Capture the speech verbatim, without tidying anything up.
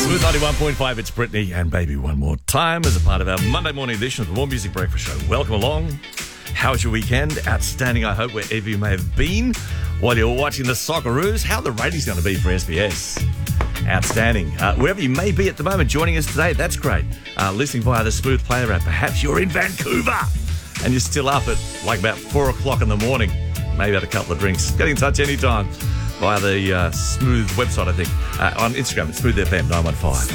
Smooth ninety-one point five, it's Brittany and Baby One More Time as a part of our Monday morning edition of the More Music Breakfast Show. Welcome along. How was your weekend? Outstanding, I hope, wherever you may have been while you're watching the Socceroos. How are the ratings going to be for S B S? Outstanding. Uh, wherever you may be at the moment joining us today, that's great. Uh, listening via the Smooth Player app. Perhaps you're in Vancouver and you're still up at like about four o'clock in the morning. Maybe had a couple of drinks. Get in touch anytime via the uh, Smooth website, I think. Uh, on Instagram, it's Smooth F M nine one five.